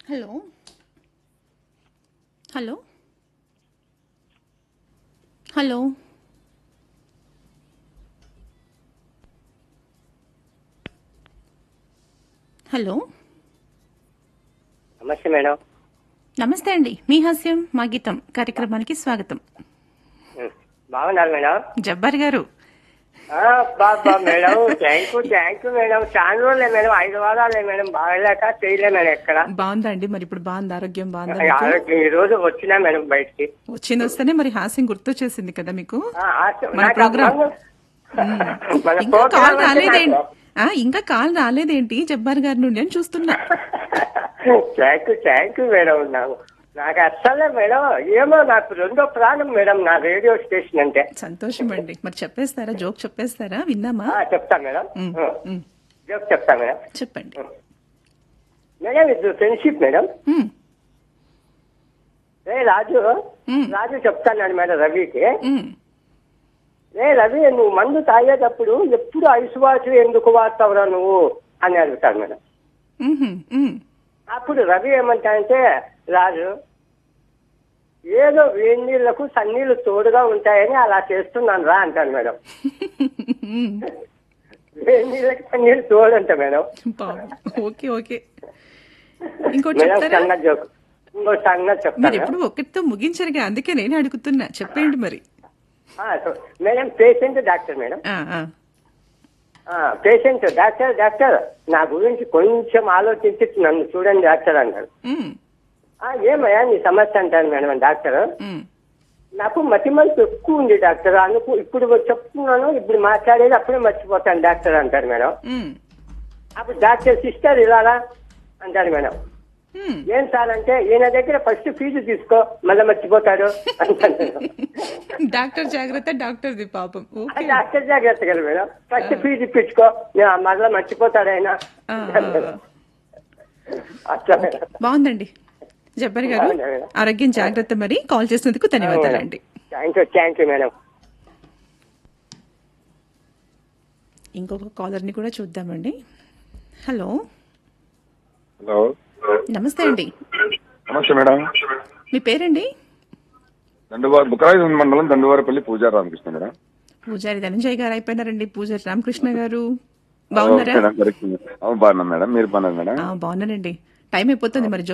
Hello. Hello. Hello. Hello. నమస్తే madam. నమస్తే అండి. మీ హాస్యం మా గీతం కార్యక్రమానికి స్వాగతం. బాగున్నారు మేడం. జబ్బర్ గారు. బాబా మేడం, థ్యాంక్ యూ మేడం. చాలా రోజులే మేడం, 5 వారాలే మేడం, బాగలేక చేయలే మేడం ఎక్కడ. బాగుందా అండి? మరి ఇప్పుడు బాగుంది, ఆరోగ్యం బాగుందా మీకు? ఆరోగ్యం ఈ రోజు వచ్చినా మేడం బయటికి. వస్తేనే మరి హాస్యం గుర్తొచ్చేసింది కదా మీకు మన నాకు ప్రోగ్రామ్. మన ఇంకా కాల్ ప్రోగ్రామ్ అంటే రాలేదేంటి? ఇంకా కాల్ రాలేదేంటి జబ్బార్ గారి నుండి అని చూస్తున్నా. Thank you madam. నాకు అస్సలే మేడం, ఏమో నాకు రెండో ప్రాణం మేడం నా రేడియో స్టేషన్ అంటే. సంతోషం అండి. మరి చెప్పేస్తారా, జోక్ చెప్పేస్తారా, విందామా? చెప్తా మేడం, జోక్ చెప్తా మేడం. చెప్పండి మేడం, ఇది ఫ్రెండ్షిప్ మేడం. మ్మ్. రాజు మ్మ్. రాజు చెప్తాన్నాడు మేడం రవికి. మ్మ్. రవి, నువ్వు మందు తాగేటప్పుడు ఎప్పుడు ఐస్ వాటర్ ఎందుకు వాడతావురా నువ్వు అని అడుగుతాడు మేడం. మ్మ్. మ్మ్. అప్పుడు రవి ఏమంటాడంటే, రాజు ఏదో వేడి నీళ్లకు సన్నీళ్లు తోడుగా ఉంటాయని అలా చేస్తున్నాను రా అంటాను మేడం. వేడి నీళ్ళకి సన్నీళ్ళు తోడంట మేడం. Okay okay. ఇంకోటి మేడం చెప్తారా? సన్న జోక్, ఇంకో సన్న మీరు చెప్తాను. ఎప్పుడు ఒకటితో ముగించరుగా, అందుకే నేనే అడుగుతున్నా. చెప్పండి మరి. Madam, patient doctor madam. ఆ, ఆ. పేషెంట్ డాక్టర్ నా గురించి కొంచెం ఆలోచించి నన్ను చూడండి డాక్టర్ అంటాడు. మ్మ్. ఏమయ్యా నీ సమస్య అంటాను మేడం డాక్టర్. మ్మ్. నాకు మతిమరుపు ఎక్కువ ఉంది డాక్టర్, అందుకు ఇప్పుడు చెప్తున్నాను, ఇప్పుడు మాట్లాడేది అప్పుడే మర్చిపోతాను డాక్టర్ అంటాడు మేడం. మ్మ్. అప్పుడు డాక్టర్ సిస్టర్ ఇలాగా అంటాడు మేడం. మ్మ్. ఏం సార్ అంటే, ఈయన దగ్గర ఫస్ట్ ఫీజు తీసుకో మళ్ళీ మర్చిపోతాడు అంటాడు మేడం. డాక్టర్ జాగ్రత్త, డాక్టర్ది పాపం. ఓకే. డాక్టర్ జాగ్రత్త కదా మేడం, ఫస్ట్ ఫీజు ఇప్పించుకో, మళ్ళీ మర్చిపోతాడు ఆయన. ఆ, అట్లా మేడం. బాగుందండి జబ్బర్ గారు. బాగుంది మేడం. ఆరోగ్యం జాగ్రత్త. మరి కాల్ చేసినందుకు ధన్యవాదాలండి. Thank you madam. ఇంకొక కాలర్ని కూడా చూద్దామండి. హలో. హలో, నమస్తే అండి. నమస్తే మేడం. మీ పేరండి? బుకరాయి మండలం దండువారపల్లి పూజారి రామకృష్ణ మేడం. పూజారి ధనంజయ్ గారు అయిపోయినారండి. పూజారి రామకృష్ణ గారు బాగున్నారా? మేడం, బాగున్నాం మేడం. మీరు బాగున్నారు మేడం? బాగున్నానండి. టైం అయిపోతుంది మరి.